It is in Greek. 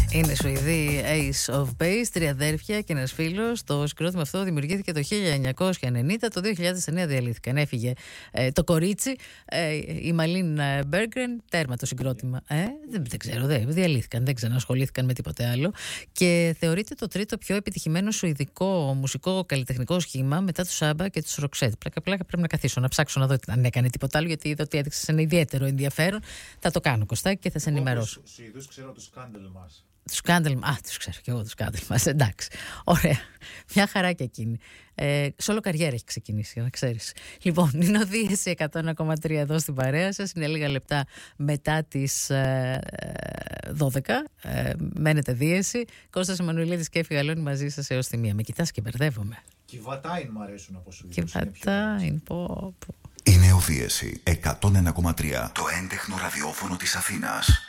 Είναι Σουηδοί Ace of Base, τρία αδέρφια και ένας φίλος. Το συγκρότημα αυτό δημιουργήθηκε το 1990, το 2009 διαλύθηκαν. Έφυγε το κορίτσι, η Μαλίν Μπέργκρεν, τέρμα το συγκρότημα. Δεν ξέρω, διαλύθηκαν, δεν ξανασχολήθηκαν με τίποτε άλλο. Και θεωρείται το τρίτο πιο επιτυχημένο σουηδικό μουσικό καλλιτεχνικό σχήμα μετά του Σάμπα και του Ροξέτ. Πλάκα πρέπει να καθίσω να ψάξω να δω αν έκανε τίποτα άλλο, γιατί είδα ότι έδειξε ένα ιδιαίτερο ενδιαφέρον. Θα το κάνω, Κωστάκη, και θα σε ενημερώσω. Τους Σουηδούς ξέρω τους Candlemas. Τους Candlemas, τους ξέρω και εγώ τους Candlemas, εντάξει. Ωραία. Μια χαρά και εκείνη. Σόλο καριέρα έχει ξεκινήσει, για να ξέρεις. Λοιπόν, είναι ο Δίεση 101,3 εδώ στην παρέα σας. Είναι λίγα λεπτά μετά τις 12. Μένετε Δίεση. Κώστας Εμμανουηλίδης και Έφη Γαλώνη μαζί σας έως τη 1. Με κοιτάς και μπερδεύομαι. Κιβατάιν μου αρέσουν από Σουηδούς. Κιβατάιν, πω. Είναι ο Δίεση 101,3. Το έντεχνο ραδιόφωνο της Αθήνας.